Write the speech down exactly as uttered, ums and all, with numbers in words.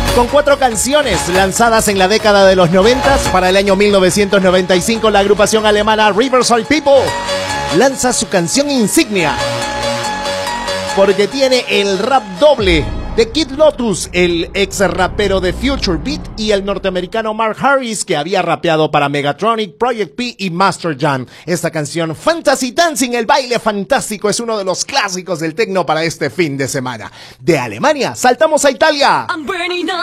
Con cuatro canciones lanzadas en la década de los noventas, para el año mil novecientos noventa y cinco, la agrupación alemana Riverside People lanza su canción insignia, porque tiene el rap doble de Kid Lotus, el ex rapero de Future Beat, y el norteamericano Mark Harris, que había rapeado para Megatronic, Project P y Master Jam. Esta canción, Fantasy Dancing, el baile fantástico, es uno de los clásicos del techno para este fin de semana. De Alemania saltamos a Italia.